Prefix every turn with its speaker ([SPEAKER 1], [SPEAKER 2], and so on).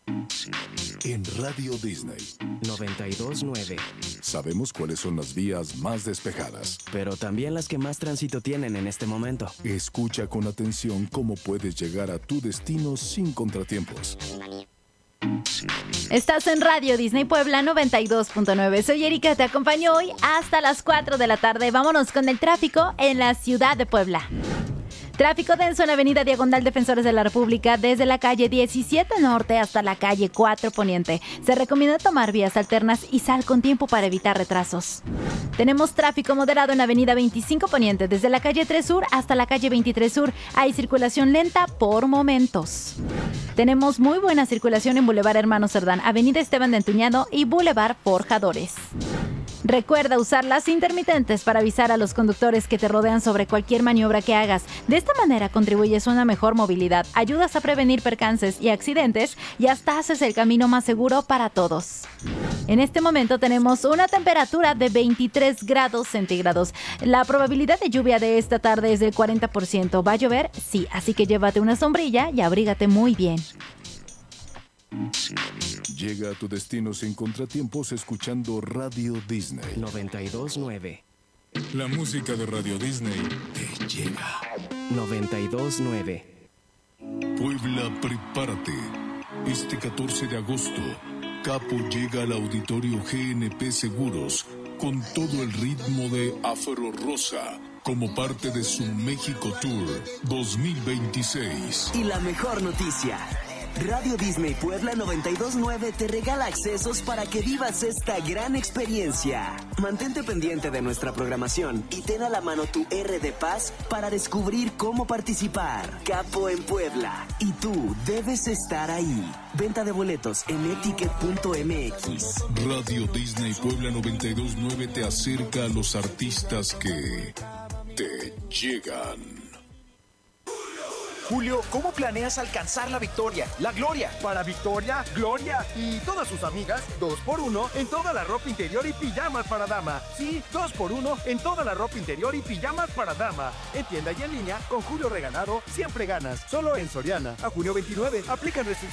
[SPEAKER 1] En Radio Disney
[SPEAKER 2] 92.9.
[SPEAKER 1] sabemos cuáles son las vías más despejadas.
[SPEAKER 2] Pero también las que más tránsito tienen en este momento.
[SPEAKER 1] Escucha con atención cómo puedes llegar a tu destino sin contratiempos.
[SPEAKER 3] Estás en Radio Disney Puebla 92.9. Soy Erika, te acompaño hoy hasta las 4 de la tarde. Vámonos con el tráfico en la ciudad de Puebla. Tráfico denso en la avenida Diagonal Defensores de la República desde la calle 17 Norte hasta la calle 4 Poniente. Se recomienda tomar vías alternas y sal con tiempo para evitar retrasos. Tenemos tráfico moderado en la avenida 25 Poniente desde la calle 3 Sur hasta la calle 23 Sur. Hay circulación lenta por momentos. Tenemos muy buena circulación en Boulevard Hermano Cerdán, avenida Esteban de Antuñado y Boulevard Forjadores. Recuerda usar las intermitentes para avisar a los conductores que te rodean sobre cualquier maniobra que hagas. De esta manera contribuyes a una mejor movilidad, ayudas a prevenir percances y accidentes y hasta haces el camino más seguro para todos. En este momento tenemos una temperatura de 23 grados centígrados. La probabilidad de lluvia de esta tarde es del 40%. ¿Va a llover? Sí, así que llévate una sombrilla y abrígate muy bien.
[SPEAKER 1] Llega a tu destino sin contratiempos escuchando Radio Disney.
[SPEAKER 2] 92.9.
[SPEAKER 1] La música de Radio Disney te llega.
[SPEAKER 2] 92.9.
[SPEAKER 1] Puebla, prepárate. Este 14 de agosto, Capo llega al auditorio GNP Seguros con todo el ritmo de Afro Rosa como parte de su México Tour 2026.
[SPEAKER 4] Y la mejor noticia. Radio Disney Puebla 92.9 te regala accesos para que vivas esta gran experiencia. Mantente pendiente de nuestra programación y ten a la mano tu R de Paz para descubrir cómo participar. Capo en Puebla. Y tú debes estar ahí. Venta de boletos en etiquet.mx.
[SPEAKER 1] Radio Disney Puebla 92.9 te acerca a los artistas que te llegan.
[SPEAKER 5] Julio, ¿cómo planeas alcanzar la victoria, la gloria?
[SPEAKER 6] Para Victoria, Gloria y todas sus amigas, 2x1 en toda la ropa interior y pijamas para dama. Sí, 2x1 en toda la ropa interior y pijamas para dama. En tienda y en línea, con Julio Regalado, siempre ganas. Solo en Soriana. A junio 29, aplican restricciones.